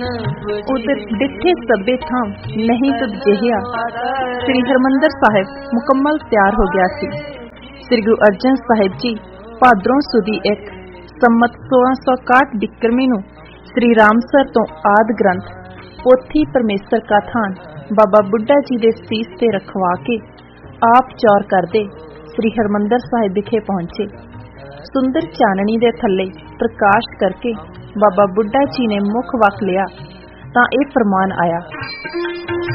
उधर डिठे सभे थां नहीं तुद जिहिया। श्री हरमंदर साहिब मुकम्मल तैयार हो गया सी। श्री गुरु अर्जन साहिब जी भाद्रों सुदी एक सम्मत 1661 बिक्रमी नूं श्री रामसर तो आद ग्रंथ पोथी परमेसर का थान बाबा बुढ़ा जी दे सीस ते रखवा के आप चौर करदे श्री हरमंदर साहिब विखे पहुंचे। सुंदर चाननी दे थल्ले प्रकाश करके बाबा बुढ़ा जी ने मुख वख लिया तां इह फरमान आया,